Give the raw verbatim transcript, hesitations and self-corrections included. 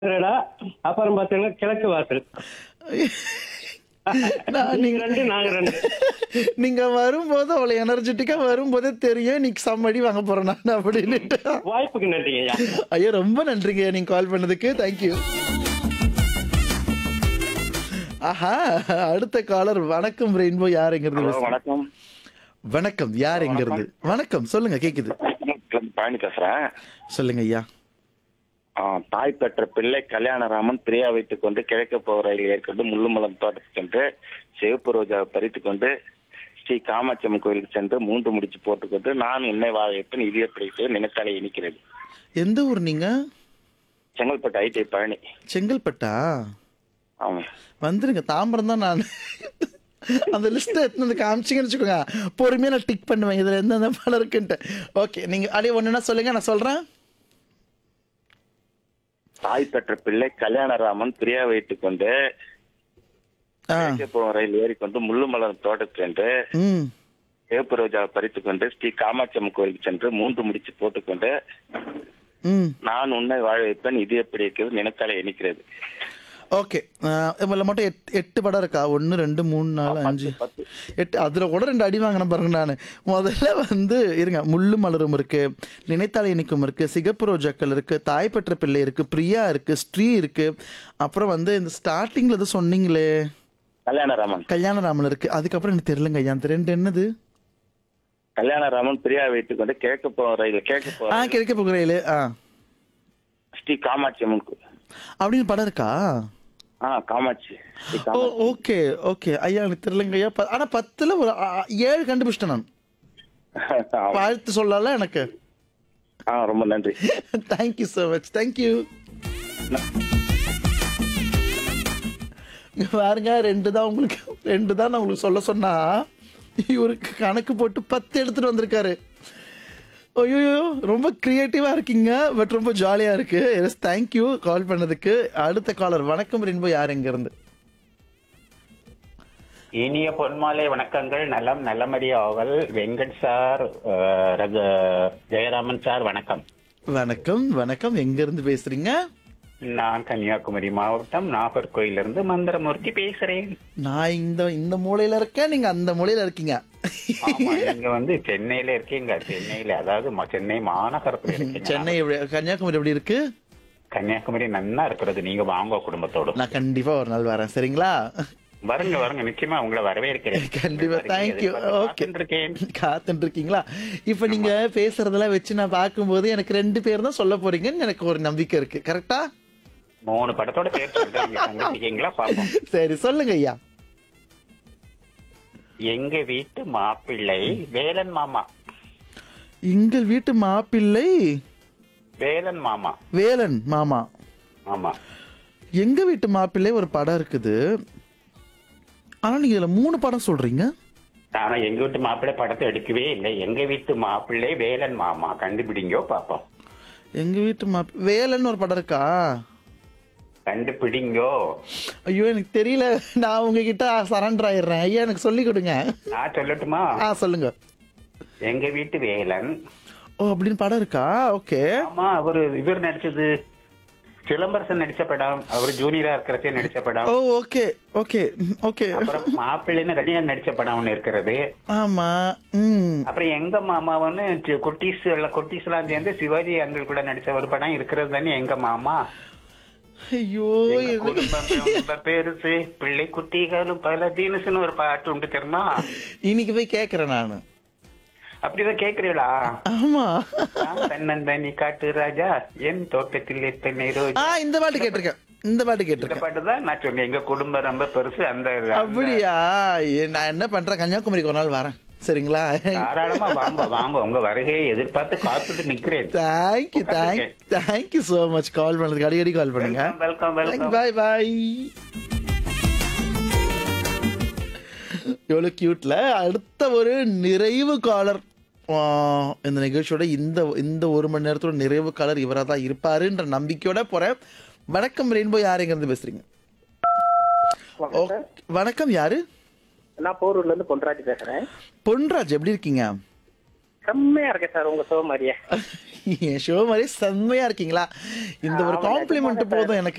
திருடா, அப்புறம் பாத்தீங்கன்னா கிழக்கு வாசல். நான் நீங்க நீங்க ரெண்டு, நாங்க ரெண்டு. நீங்க வரும்போது அவ்வளோ எனர்ஜெட்டிக்கா வரும்போதே தெரியும் இன்னைக்கு செம்மடி வாங்க போறேன் நான் அப்படின்னுட்டு. வாய்ப்புக்கு நன்றிங்க ஐயா. ஐயோ ரொம்ப நன்றிங்க நீங்க கால் பண்ணதுக்கு. தேங்க்யூ. ஆஹா, அடுத்த காலர். வணக்கம் ரெயின்போ. யாருங்கிறது ஹலோ பேசுறீங்க? வணக்கம். வணக்கம். யாருங்கிறது? வணக்கம். சொல்லுங்க, கேக்குது. பழனி பேசுறேன். சொல்லுங்க ஐயா. ஆ, தாய் பெற்ற பிள்ளை கல்யாணராமன் பிரியா வைத்துக் கொண்டு கிழக்கு போகிற ரயில் ஏற்கொண்டு முள்ளுமலம் தோட்டத்துக்கு சென்று சிவப்பு ரோஜாவை பறித்துக் கொண்டு ஸ்ரீ காமாட்சி அம்மன் கோயிலுக்கு சென்று மூன்று முடிச்சு போட்டுக்கொண்டு நான் உன்னை வாழையப்பன் இதய பிடித்து நினைத்தாலே இனிக்கிறது. எந்த ஊர் நீங்க? செங்கல்பட்டு ஐடி பழனி. செங்கல்பட்டா? ஆமா. வந்துருங்க. தாம்பரம் தான் நான். அந்த லிஸ்ட்டை எடுத்து வந்து காமிச்சிங்கன்னு வச்சுக்கோங்க, பொறுமையாக நான் டிக் பண்ணுவேன் இதில் எந்தெந்த படம் இருக்குன்ட்டு. ஓகே, நீங்கள் அப்படியே ஒன்றுனா சொல்லுங்கள், நான் சொல்கிறேன். தாய் பெற்ற பிள்ளை கல்யாணராமன் பிரியா வைத்துக் கொண்டு ஆ கிழக்கு போகிற ரயில் ஏறிக்கொண்டு முள்ளுமலம் தோட்டத்துக்கு சென்று ம் சிவப்பு ரோஜாவை பறித்துக் கொண்டு ஸ்ரீ காமாட்சி அம்மன் கோயிலுக்கு சென்று மூன்று முடிச்சு போட்டுக்கொண்டு ம் நான் உன்னை வாழ வைப்பேன் இது எப்படி இருக்கிறது நினைத்தாலே இனிக்கிறது. ஓகே. இதில் மட்டும் எட்டு எட்டு படம் இருக்கா? ஒன்று, ரெண்டு, மூணு, நாலு, அஞ்சு, பத்து. எட்டு. அதில் கூட ரெண்டு அடி வாங்கினேன் பாருங்க. நான் முதல்ல வந்து இருங்க, முள்ளு மலரும் இருக்கு, நினைத்தாலே இனிக்கும் இருக்கு, சிகப்பு ரோஜாக்கள் இருக்கு, தாய் பெற்ற பிள்ளை இருக்கு, பிரியா இருக்கு, ஸ்ரீ இருக்கு, அப்புறம் வந்து இந்த ஸ்டார்டிங்ல எது சொன்னீங்களே கல்யாணராமன் கல்யாணராமன் இருக்கு. அதுக்கப்புறம் எனக்கு தெரியலங்க ஐயா, அந்த ரெண்டு என்னது? கல்யாணராமன் பிரியா வைத்துக் கொண்டு கிழக்கு போகிற ரயில் கிழக்கு ஆ போகிற கிடைக்க போகிறேன். ஆ ஸ்ரீ காமாட்சி அம்மன் கோ- அப்படின்னு படம் இருக்கா? ஆ காமாட்சி ஸ்ரீ ஓ காமாட்சி. ஓகே ஓகே ஐயா, எனக்கு தெரியலங்க ஐயா. ப- ஆனா பத்துல ஒரு ஆ, ஏழு கண்டுபிடிச்சிட்டேன் நான். ஆமா. வாழ்த்து சொல்லல எனக்கு. ஆ ரொம்ப நன்றி. Thank you so much. தேங்க்யூ. பாருங்க, ரெண்டு தான் உங்களுக்கு, ரெண்டு தான் நான் உங்களுக்கு சொல்ல சொன்னா இவருக்கு கணக்கு போட்டு பத்து எடுத்துட்டு வந்திருக்காரு. ஐயோ, ரொம்ப கிரியேட்டிவா இருக்கீங்க, பட் ரொம்ப ஜாலியா இருக்கு. எஸ், தேங்க்யூ கால் பண்ணதுக்கு. அடுத்த காலர். வணக்கம் ரெயின்போ. யார் எங்க இருந்து? இனிய பொன்மாலை வணக்கங்கள். நலம் நலமறிய ஆவல். வெங்கட் சார், அஹ், ரகு ஜெயராமன் சார் வணக்கம். வணக்கம் வணக்கம். எங்க இருந்து பேசுறீங்க? நான் கன்னியாகுமரி மாவட்டம் நாகர்கோயிலிருந்து மந்திரமூர்த்தி பேசுறேன். நான் இந்த இந்த மூலையில இருக்கேன், நீங்க அந்த மூலையில இருக்கீங்க. ஆமா, நீங்க வந்து சென்னையில இருக்கீங்க. சென்னையில, அதாவது ம- சென்னை மாநகரத்துல இருக்கீங்க. சென்னை எப்படி, கன்னியாகுமரி எப்படி இருக்கு? கன்னியாகுமரி நன்னா இருக்கிறது. நீங்க வாங்க குடும்பத்தோடு. நான் கண்டிப்பா ஒரு நாள் வரேன், சரிங்களா? வருங்க வருங்க, நிச்சயமா உங்களை வரவேற்கிறேன். கண்டிப்பா. தேங்க்யூ. ஓகே, இருக்கேன். காத்துட்டு இருக்கீங்களா? இப்ப நீங்க பேசுறதெல்லாம் வச்சு நான் பார்க்கும்போது எனக்கு ரெண்டு பேர் தான் சொல்ல போறீங்கன்னு எனக்கு ஒரு நம்பிக்கை இருக்கு. கரெக்டா? மூணு படத்தோட பேர் சொல்றீங்களா? பாப்போம். சரி, சொல்லுங்க ஐயா. எங்க வீட்டு மாப்பிள்ளை வேலன் மாமா. எங்கள் வீட்டு மாப்பிள்ளை வேலன் மாமா. வேலன் மாமா. ஆமா. எங்க வீட்டு மாப்பிள்ளை ஒரு படம் இருக்குது, ஆனா நீங்க இதுல மூணு படம் சொல்றீங்க. ஆனா எங்க வீட்டு மாப்பிள்ளை படத்தை எடுக்கவே இல்லை. எங்க வீட்டு மாப்பிள்ளை வேலன் மாமா. கண்டுபிடிங்கோ பாப்போம். எங்க வீட்டு மாப்பி வேலன் ஒரு படம் இருக்கா? கண்டுபிடிங்கோ. ஐயோ, எனக்கு தெரியல. நான் உங்ககிட்ட சரண்டர் ஆயிடுறேன் ஐயா, எனக்கு சொல்லி கொடுங்க. நான் சொல்லட்டுமா? ஆ சொல்லுங்க. எங்க வீட்டு வேலன். ஓ, அப்படின்னு படம் இருக்கா? ஓகே. ஆமா, அவரு இவர் நடிச்சது சிலம்பரசன் நடிச்ச படம். அவர் ஜூனியரா இருக்கிறதே நடிச்ச படம். ஓ ஓகே ஓகே ஓகே. அப்புறம் மாப்பிள்ளைன்னு ரஜினிகாந்த் நடிச்ச படம் ஒண்ணு இருக்கிறது. ஆமா. ம் அப்புறம் எங்க மாமா வந்து சி- குட்டீஸ் எல்லாம் குட்டீஸ் எல்லாம் சேர்ந்து சிவாஜி அங்கிள் கூட நடிச்ச ஒரு படம் இருக்கிறது தானே எங்க மாமா. ஐயோ, எங்க எனக்கு- குடும்பம் ரொம்ப பெருசு, பிள்ளை குட்டிகளும் பல தீனுசுன்னு ஒரு பாட்டு உண்டு தெரியுமா? இன்னைக்கு போய் கேக்குறேன் நானு. அப்படிதான் கேக்குறீங்களா? ஆமா. நான் தன்னந்தனி காட்டு ராஜா, என் தோட்டத்தில் எத்தனை ரோஜா. ஆ இந்த பாட்டு கேட்டிருக்கேன், இந்த பாட்டு இந்த கேட்டிருக்கேன். பாட்டு தான் நான் சொன்னேன். எங்க குடும்பம் ரொம்ப பெருசு. அந்த அந்த- அப்படியா? ஏ, நான் என்ன பண்றேன், கன்னியாகுமரிக்கு ஒரு நாள் வரேன், சரிங்களா? தாராளமா வாங்க வாங்க. உங்க வருகையை எதிர்பார்த்து காத்துட்டு நிக்கிறேன். Thank you thank thank you so much கால் பண்ணதுக்கு. அடிக்கடி கால் பண்ணுங்க. Welcome welcome. பாய் பாய். எவ்வளவு கியூட்ல. அடுத்த ஒரு நிறைவு காலர் இந்த நிகழ்ச்சியோட இந்த இந்த ஒரு மணி நேரத்தோட நிறைவு காலர் இவராக தான் இருப்பாருன்ற நம்பிக்கையோட போறேன். வணக்கம் ரெயின்போ. யார் எங்க இருந்து பேசுறீங்க? ஓ, வணக்கம். யாரு? நான் போரூர்ல இருந்து பொன்ராஜ் பேசுறேன். பொன்ராஜ், எப்படி இருக்கீங்க? செம்மையா இருக்கேன் சார் உங்க ஷோ மாதிரியே. என் ஷோ மாதிரி செம்மையா இருக்கீங்களா? இந்த ஒரு ஆமா, காம்ப்ளிமெண்ட் நிஜமாவே போதும் எனக்கு.